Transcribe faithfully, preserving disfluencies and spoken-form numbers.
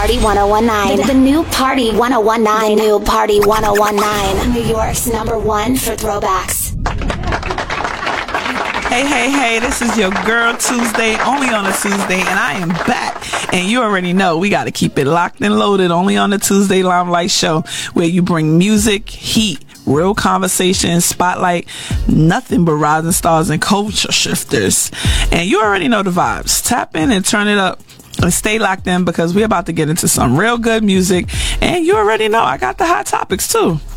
Party one oh one nine. The, the new Party one oh one nine. The new Party one oh one nine. New York's number one for throwbacks. Hey, hey, hey, this is your girl Tuesday, only on a Tuesday, and I am back. And you already know we got to keep it locked and loaded only on the Tuesday Limelight Show, where you bring music, heat, real conversation, spotlight, nothing but rising stars and culture shifters. And you already know the vibes. Tap in and turn it up. And stay locked in because we're about to get into some real good music. And you already know I got the hot topics too.